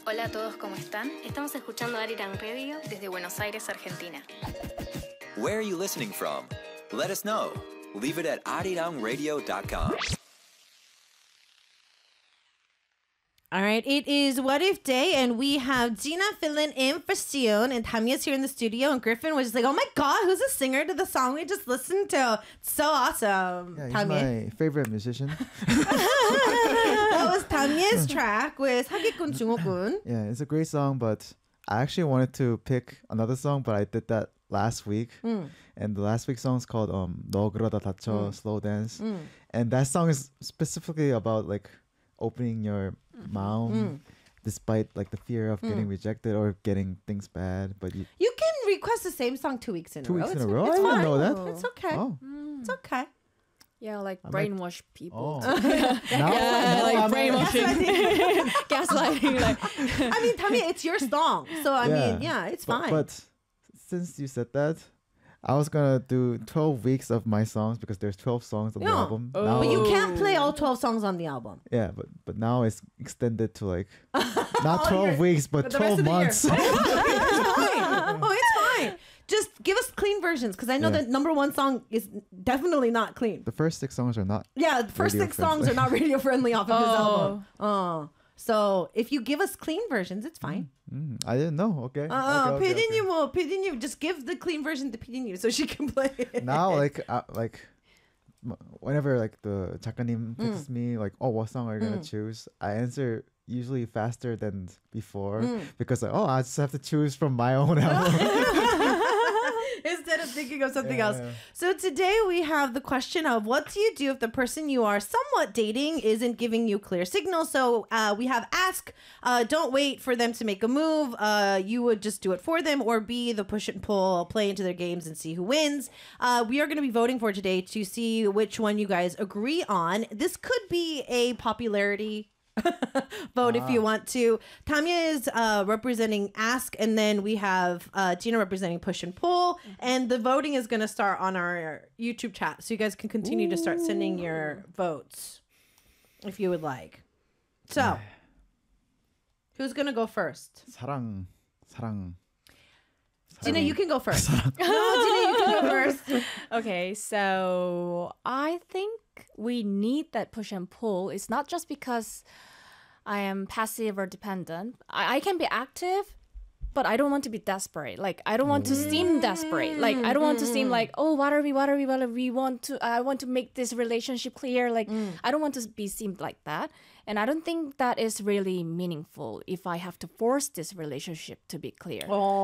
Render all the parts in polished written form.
Hola a todos, ¿cómo están? Estamos escuchando Arirang Radio desde Buenos Aires, Argentina. Where are you listening from? Let us know. Leave it at arirangradio.com. All right, it is What If Day, and we have Gina filling in for Sion, and Tamia's here in the studio, and Griffin was just like, oh my God, who's the singer to the song we just listened to? It's so awesome. Yeah, he's Tamia. my favorite musician. That was Tamia's track with 하기꾼 중호군. Yeah, it's a great song, but I actually wanted to pick another song, but I did that last week. And the last week's song is called 너 그러다 다쳐, Slow Dance. And that song is specifically about like opening your mouth despite like the fear of getting rejected or getting things bad. But you You can request the same song 2 weeks in a 2 row. weeks in It's- a row? It's I didn't fine. know that. It's okay. Oh. It's okay. Yeah, like I brainwash people. Oh. now, Like I'm- brainwashing, gaslighting. Like, I mean, Tamia, it's your song. So, I mean, yeah, it's fine. But since you said that, I was gonna do 12 weeks of my songs because there's 12 songs on the Yeah. album. Oh. Now, But you can't play all 12 songs on the album. yeah, but now it's extended to like not 12 weeks, but the rest 12 of the year. months. It's fine. Oh, it's fine. Just give us clean versions because I know Yeah. that number one song is definitely not clean. The first 6 songs are not. Yeah, the first Radio 6 songs are friendly. not radio friendly off of his album. Oh. So if you give us clean versions, it's fine. I didn't know. Okay. okay. PD님, just give the clean version to PD님 so she can play it. Now, like whenever like the 작가님 texts me like, oh, what song are you gonna choose? I answer usually faster than before because like, oh, I just have to choose from my own album. Instead of thinking of something Yeah, else. yeah. So today we have the question of what do you do if the person you are somewhat dating isn't giving you clear signals? So we have ask, don't wait for them to make a move. You would just do it for them, or B, the push and pull, play into their games and see who wins. We are going to be voting for today to see which one you guys agree on. This could be a popularity vote if you want to. Tanya is representing Ask, and then we have Gina representing Push and Pull. And the voting is going to start on our YouTube chat, so you guys can continue to start sending your votes if you would like. So, who's going to go first? 사랑. Gina, you can go first. No, Gina, you can go first. okay, so I think we need that push and pull. It's not just because I am passive or dependent. I can be active, but I don't want to be desperate. Like, I don't want to seem desperate. Like, I don't want to seem like, oh, what are we? I want to make this relationship clear. Like, I don't want to be seemed like that. And I don't think that is really meaningful if I have to force this relationship to be clear.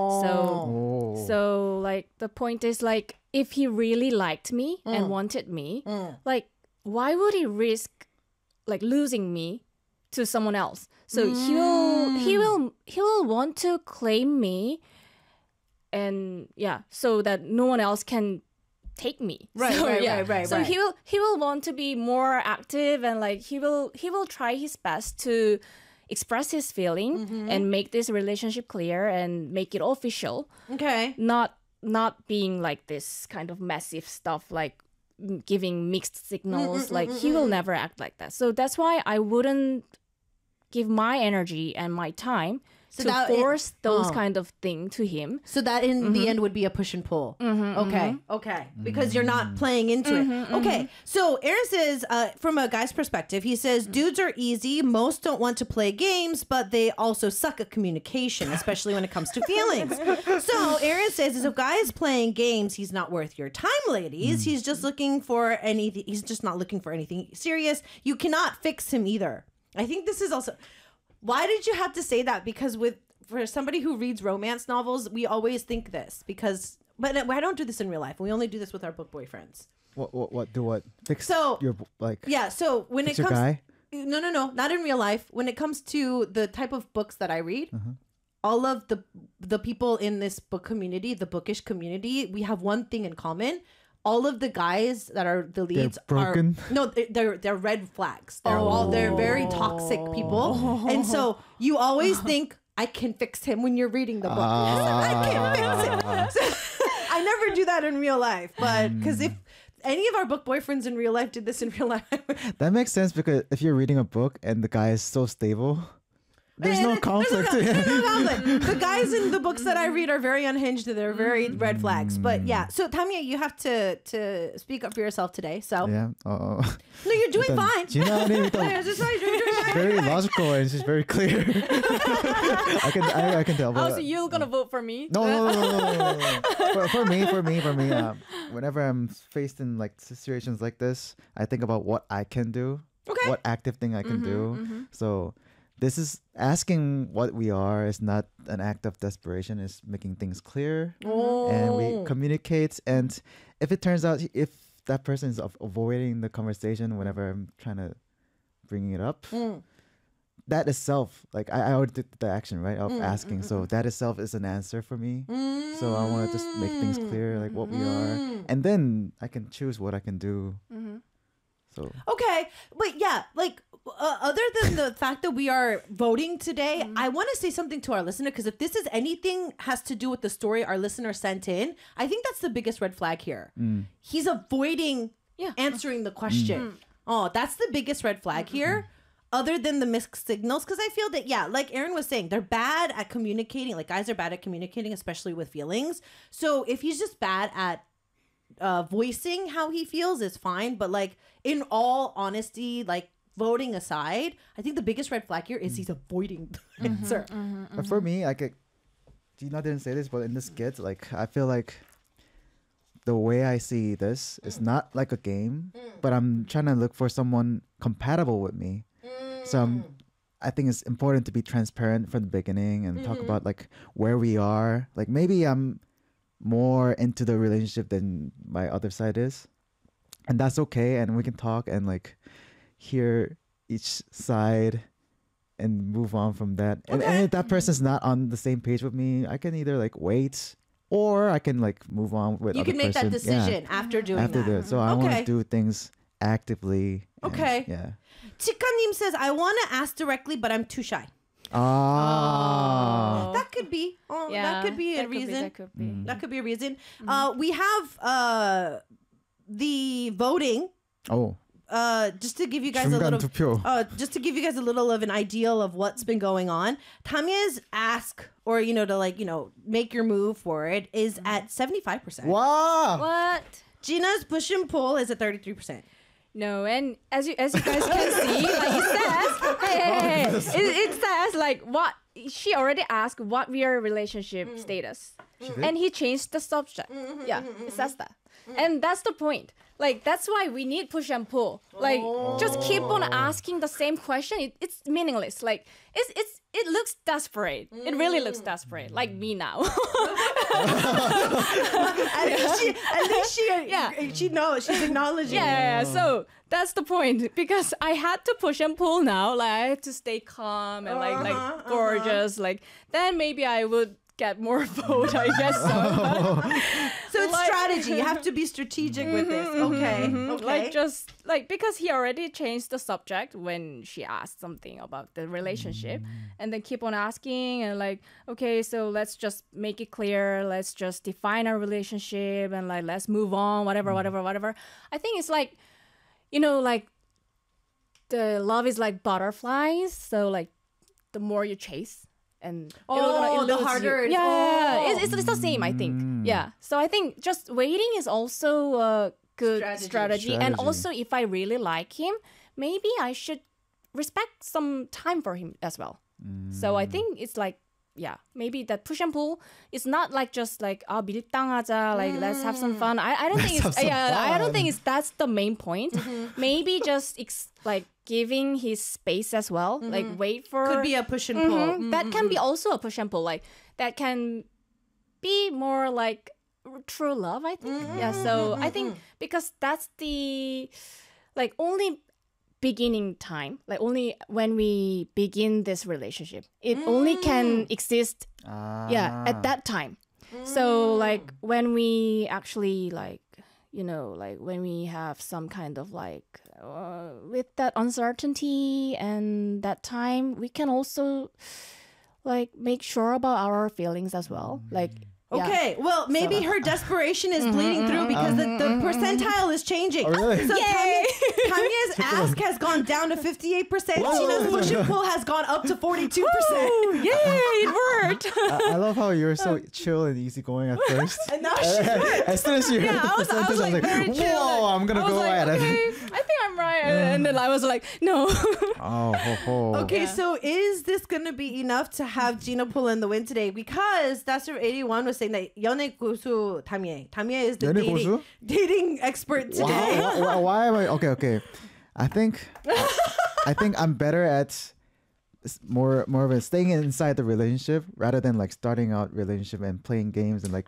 So like the point is like if he really liked me and wanted me, like why would he risk like losing me to someone else? So he will want to claim me, and yeah, so that no one else can take me. Right, So, right, yeah. right. So he will want to be more active, and like he will try his best to express his feeling and make this relationship clear and make it official. Okay. Not being like this kind of massive stuff like giving mixed signals. Like he will never act like that. So that's why I wouldn't give my energy and my time So to that- force those oh. kind of thing to him. So that in the end would be a push and pull. Okay. Because you're not playing into it. Okay. So Aaron says, from a guy's perspective, he says, dudes are easy. Most don't want to play games, but they also suck at communication, especially when it comes to feelings. So Aaron says, if a guy is playing games, he's not worth your time, ladies. He's just looking for anything. He's just not looking for anything serious. You cannot fix him either. I think this is also... Why did you have to say that? Because for somebody who reads romance novels, we always think this. But I don't do this in real life. We only do this with our book boyfriends. What? Fix So- your like. Yeah. So when Fix it your comes, guy? no, not in real life. When it comes to the type of books that I read, all of the people in this book community, the bookish community, we have one thing in common. All of the guys that are the leads broken? they're red flags. They're very toxic people, and so you always think I can fix him when you're reading the book. I can fix him. So, I never do that in real life, but because if any of our book boyfriends in real life did this in real life, That makes sense because if you're reading a book and the guy is so stable, There's no conflict. There's no conflict. The guys in the books that I read are very unhinged. They're very red flags. But yeah, so Tamia, you have to speak up for yourself today. So Yeah. no, you're doing fine. Gina, Yeah, just fine. You're doing fine. very logical and she's very clear. I can tell. Oh, But, so you're gonna vote for me? no. For me, whenever I'm faced in like situations like this, I think about what I can do, Okay. what active thing I can do. So this is asking what we are is not an act of desperation. It's making things clear, and we communicate. And if it turns out if that person is avoiding the conversation whenever I'm trying to bring it up. That itself, like I already did the action, right, of asking. So that itself is an answer for me. So I want to just make things clear, like what we are, and then I can choose what I can do. So Okay, but yeah, like other than the fact that we are voting today, I want to say something to our listener because if this is anything has to do with the story our listener sent in, I think that's the biggest red flag here. He's avoiding answering the question. Oh, that's the biggest red flag here. Other than the mixed signals, because I feel that, yeah, like Aaron was saying, they're bad at communicating. Like, guys are bad at communicating, especially with feelings. So if he's just bad at voicing how he feels, is fine. But, like, in all honesty, like, voting aside, I think the biggest red flag here is he's avoiding the answer. But for me, like, Gina didn't say this, but in this skit, like, I feel like the way I see this is not like a game, but I'm trying to look for someone compatible with me. So I think it's important to be transparent from the beginning and talk about like where we are. Like maybe I'm more into the relationship than my other side is, and that's okay. And we can talk and like hear each side and move on from that. And if that person's not on the same page with me, I can either like wait or I can like move on with. You other can make that person. Yeah. decision after doing that. That. So I want to do things actively. and- Okay. Yeah. Chikanim says, I want to ask directly, but I'm too shy. Ah. That could be. That could be a reason. That could be. That could be a reason. We have the voting. Oh. Just to give you guys a 중간 little, 투표. just to give you guys a little of an ideal of what's been going on. Tamia's ask, or to like make your move for it, is at 75%. Wow. What? Gina's push and pull is at 33%. No, and as you guys can see, like it says, hey. It says like what she already asked what your relationship status, and he changed the subject. Yeah, it says that, and that's the point. Like that's why we need push and pull. Like just keep on asking the same question. It's meaningless. Like it looks desperate. It really looks desperate. Like me now. At least she knows. She's acknowledging. Yeah, so that's the point because I had to push and pull now. Like I had to stay calm and like gorgeous. Like then maybe I would get more vote. I guess so. So it's strategy. You have to be strategic with this. Okay. Like just like because he already changed the subject when she asked something about the relationship, and then keep on asking and like okay, so let's just make it clear. Let's just define our relationship and like let's move on. Whatever. I think it's like. Like the love is like butterflies. So like the more you chase and the harder. It's the same, I think. Yeah. So I think just waiting is also a good strategy. And also if I really like him, maybe I should respect some time for him as well. So I think it's like maybe that push and pull is not like just like 밀당하자, like let's have some fun. I don't think it's I don't think it's that's the main point. Maybe just like giving his space as well. Like wait for Could be a push and pull. That can be also a push and pull. Like that can be more like true love, I think. So I think because that's the like only beginning time, like only when we begin this relationship, it only can exist at that time. So like when we actually like like when we have some kind of like with that uncertainty and that time, we can also like make sure about our feelings as well. Like Okay, well, maybe her desperation is bleeding through because the percentile is changing. Oh, really? So Tanya's ask has gone down to 58%. Tina's push and pull has gone up to 42%. Yay, it worked. I love how you're so chill and easygoing at first. And now she's As soon as you heard the I was percentage, I was like very like, chill. whoa, I'm going to I was go like, at it. okay, I think I'm right. And then I was like, no. Oh, ho, ho. Okay, so is this going to be enough to have Gina pull in the win today? Because Dasser81 was saying that 연애 고수 Tamie. Tamie is the 연애 고수? dating expert today. Why am I okay? I think I'm better at more of a staying inside the relationship rather than like starting out relationship and playing games and like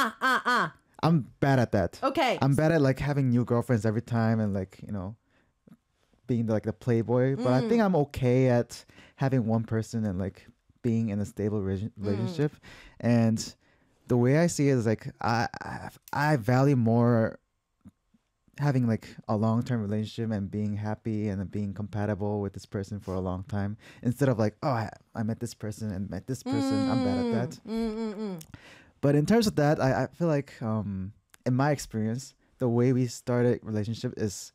I'm bad at that. Okay. I'm bad at like having new girlfriends every time and like, you know, being like the playboy, but I think I'm okay at having one person and like being in a stable relationship. And the way I see it is like I value more having like a long-term relationship and being happy and being compatible with this person for a long time instead of like, oh, I met this person and met this person. I'm bad at that. But in terms of that, I feel like in my experience, the way we started relationship is,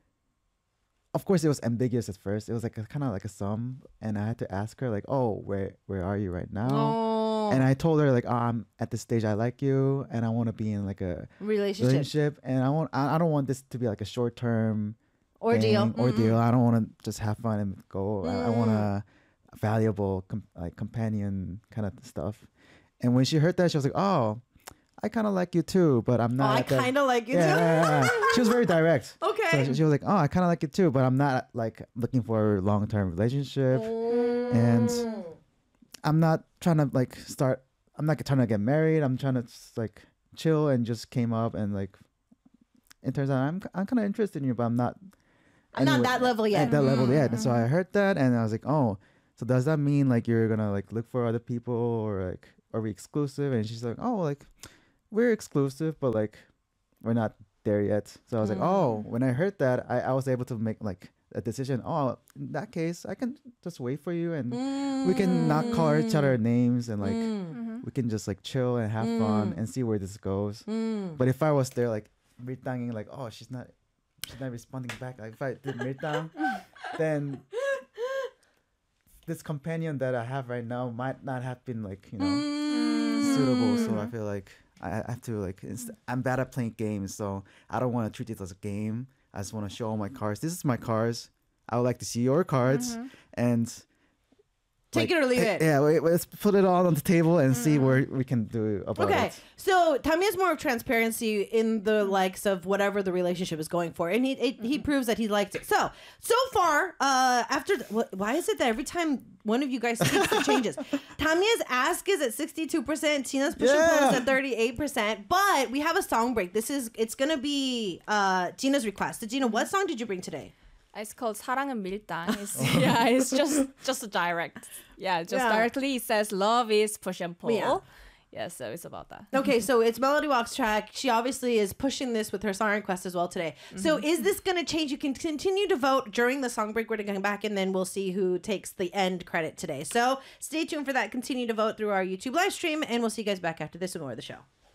of course, it was ambiguous at first. It was like kind of like a sum, and I had to ask her like, "Oh, where are you right now?" Oh. And I told her like, "Oh, I'm at this stage. I like you, and I want to be in like a relationship, and I don't want this to be like a short term ordeal. I don't want to just have fun and go. I want a valuable like companion kind of stuff." And when she heard that, she was like, "Oh, I kind of like you too, but I'm not." I kind of like you too. Yeah. She was very direct. Okay. So she was like, "Oh, I kind of like it too, but I'm not like looking for a long-term relationship, and I'm not trying to like start. I'm not trying to get married. I'm trying to just, like chill and just came up and like it turns out I'm kind of interested in you, but I'm not. I'm not that level yet. At that level yet. And so I heard that, and I was like, oh, so does that mean like you're gonna like look for other people or like are we exclusive? And she's like, oh, like we're exclusive, but like we're not there yet. So I was like, oh, when I heard that, I was able to make like a decision. Oh, in that case, I can just wait for you, and we can not call each other names, and like we can just like chill and have fun and see where this goes. But if I was there like 밀당ing, like, oh, she's not responding back. Like if I did 밀당, then this companion that I have right now might not have been like, you know, suitable. So I feel like I have to like I'm bad at playing games, so I don't want to treat it as a game. I just want to show all my cards. This is my cards. I would like to see your cards and Take like, it or leave it. Yeah, let's put it all on the table and see where we can do about Okay, it. so Tommy has more of transparency in the likes of whatever the relationship is going for, and he proves that he liked it. So far, why is it that every time one of you guys speaks, it changes? Tamia's ask is at 62%, Tina's push and pull is at 38%, but we have a song break. It's gonna be Gina's request. So Gina, what song did you bring today? It's called 사랑은 밀당. It's just a direct. Directly it says love is push and pull. Yeah, so it's about that. Okay, so it's Melody Walk's track. She obviously is pushing this with her song request as well today. So is this going to change? You can continue to vote during the song break. We're going to come back and then we'll see who takes the end credit today. So stay tuned for that. Continue to vote through our YouTube live stream and we'll see you guys back after this with more of the show.